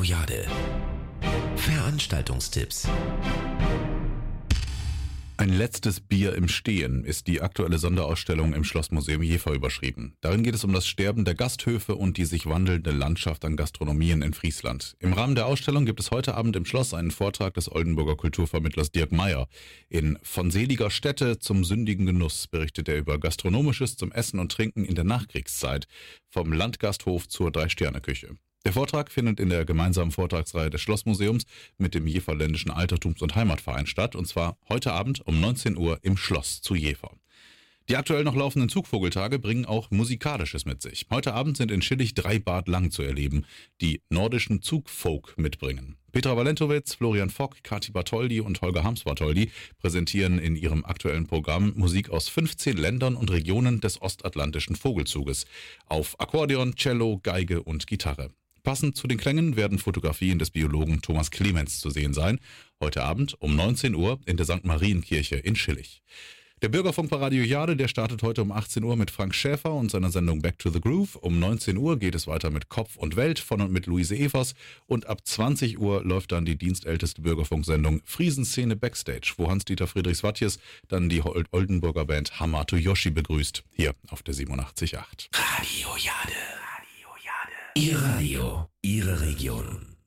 Jade. Veranstaltungstipps. Ein letztes Bier im Stehen ist die aktuelle Sonderausstellung im Schlossmuseum Jever überschrieben. Darin geht es um das Sterben der Gasthöfe und die sich wandelnde Landschaft an Gastronomien in Friesland. Im Rahmen der Ausstellung gibt es heute Abend im Schloss einen Vortrag des Oldenburger Kulturvermittlers Dirk Meyer. In Von seliger Stätte zum sündigen Genuss berichtet er über Gastronomisches zum Essen und Trinken in der Nachkriegszeit, vom Landgasthof zur Drei-Sterne-Küche. Der Vortrag findet in der gemeinsamen Vortragsreihe des Schlossmuseums mit dem Jeverländischen Altertums- und Heimatverein statt, und zwar heute Abend um 19 Uhr im Schloss zu Jever. Die aktuell noch laufenden Zugvogeltage bringen auch Musikalisches mit sich. Heute Abend sind in Schillig 3 Bad lang zu erleben, die nordischen Zugfolk mitbringen. Petra Walentowitz, Florian Fock, Kati Bartholdy und Holger Harms-Bartholdy präsentieren in ihrem aktuellen Programm Musik aus 15 Ländern und Regionen des ostatlantischen Vogelzuges auf Akkordeon, Cello, Geige und Gitarre. Passend zu den Klängen werden Fotografien des Biologen Thomas Clemens zu sehen sein, heute Abend um 19 Uhr in der St. Marienkirche in Schillig. Der Bürgerfunk bei Radio Jade, der startet heute um 18 Uhr mit Frank Schäfer und seiner Sendung Back to the Groove. Um 19 Uhr geht es weiter mit Kopf und Welt von und mit Luise Evers. Und ab 20 Uhr läuft dann die dienstälteste Bürgerfunksendung Friesenszene Backstage, wo Hans-Dieter Friedrichs-Wattjes dann die Oldenburger Band Hamato Yoshi begrüßt, hier auf der 87.8. Radio Jade. Ihr Radio, Ihre Region.